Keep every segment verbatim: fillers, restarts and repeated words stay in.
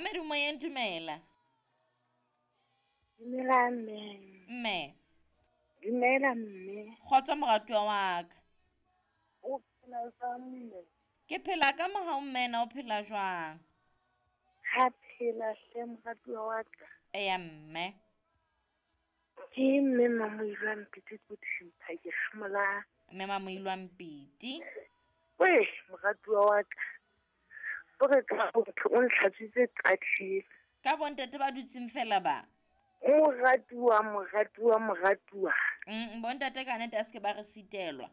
Mamedi moyeng dumela. Dumela mme. Mme. Dumela mme. Kgotso moratuwa wa ka. O phela jwang mme? Ke phela ka mohau mme na o phela jwang? Ha phela hle moratuwa wa ka. Eya mme. Ke mme Mamoilwa Mpiti Kuthimpha ke kgamola. Mme Mamoilwa Mpiti. Weh moratuwa wa ka. O re ka motho o ntlhatsitse qathile. Ka bontate ba dutseng fela ba. Moratuwa moratuwa moratuwa. Mm bontate ka nete a se ke ba re sitelwa.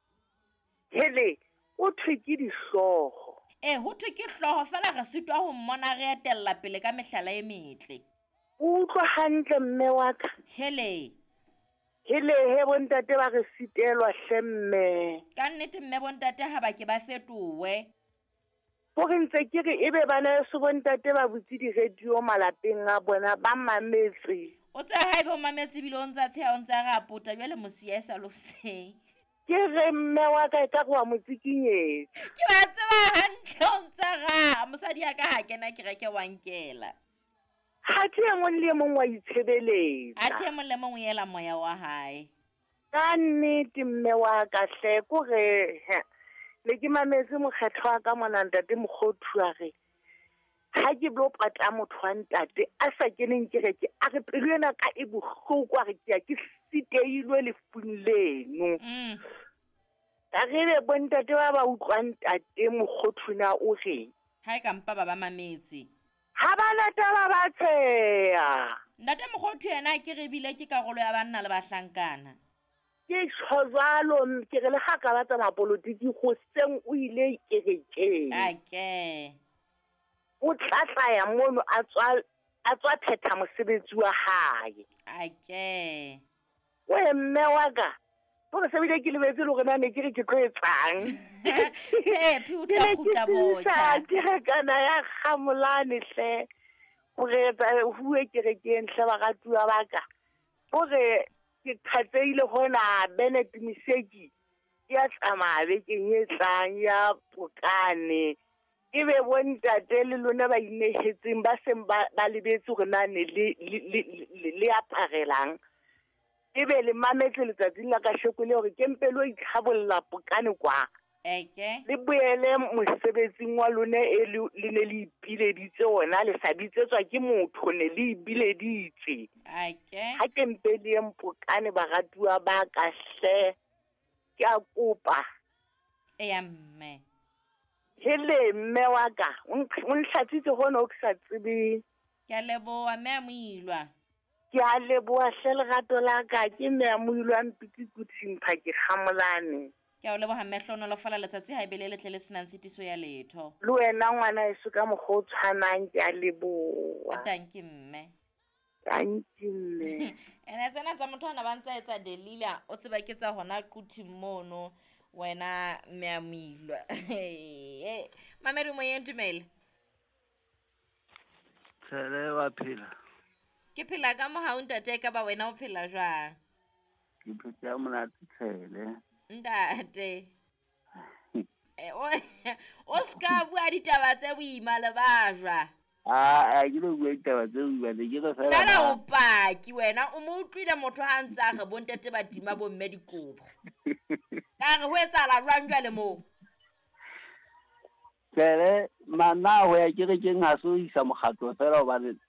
Hele o thwe ke dihloho. Eh ho thwe ke hloho fela re sitwa ho mmona re etella pele ka mehlala e metle. O utlwa hantle mme wa ka. Hele. Hele he bontate ba re sitelwa hle mme. Ka nnete mme bontate ha ba ke ba fetowe. Ho re ntse ke re ebe bana se bontate ba butsi di radio malapeng a bona ba mametse. O tsa ha ebe o mametse bile o ntsa tsheha o ntsa ra pota jwale mosia e sa lofseng. Ke re mme wa ka ka go wa motsikinyetsa. Ke ba tseba hantle o ntsa ra mosadi ya ka ha kena kereke wa nkela. Ha ke engwe le mongwe wa itshebeletsa. A the mo le mongwe yela moya wa hae. Ka nnete mme wa ka hle ko re le ke mametse mokgetho wa ka mona ntate Mokgothu a re ha ke blo pata motho wa ntate a sa keneng kereke a re pelo ena ka e bohloko a re ke ya ke siteilwe le funleno. Mm. Ka re bontate ba ba utlwang ntate Mokgothu na o re ha e ka mpa ba ba mametse. Ha bana taba ba tsheya. Ntate Mokgothu yena ke re bile ke karolo ya banna le bahlankana. Ke tshwalo ke re le ga ka batsa mapolotiki go seng o ile kerekeng. Ake. O tlatlaya mono a tswa a tswa phetha mosebetsi wa hae. Ake. We mme wa ka. Bo se bile ke lebetse le gore ne ke re ke tlo etsang. Eh phi o tla khuta botsa. Ke re kana ya khamolane hle. Go retsa huwe kerekeng hle ba gatuwa ba ka. Bo re ke thatseile hona Bennett Miseki ya tsamaya bekeng e tlang ya Pokane ebe bontate le lona ba inehetseng ba seng ba lebetse gore nane le le aparelang ebe le mametse letsatsing la ka shekole hore ke mpelo itlhabolla Pokane kwa eke le boele mosebetsing wa lona e le ne le ipileditse ona le sabitsetswa ke motho ne le ipileditse ake ha ke mpele Mpokane ba ratuwa ba ka hle ke a kopa e ya mme hele mme wa ka o nhlatsitse hona o ke sa tsebe ke a leboa mme Mamoilwa ke a leboa hle lerato la ka ke mme Mamoilwa Mpiti Kuthimpha ke kgamolane ke a o leboha mmehlono lo fala letsatsi ha ibele letle le senang sitiso ya letho le wena ngwana e se ka mogho tshwanang ke a leboa tanki mme tanki mme ene tsena tsa motho ana ba ntse etsa delila o tseba ke tsa hona quthi mono wena mme Mamoilwa eh Mamedi moyeng dumela Tshele wa phela ke phela ka mohau ntate ka ba wena o phela jwang ke phela mona tshele ntate eh o o ska bua ditaba tse boima le bajwa ah a ke lo bua ditaba tse boima le ke go fela fela o paki wena o mo utlwile motho ha ntsa ga bontate ba dima bo mme dikobo ka re ho etsala jwang jwa le mo Tshele mana ho ya ke re ke nga so isa mogatlo fela o ba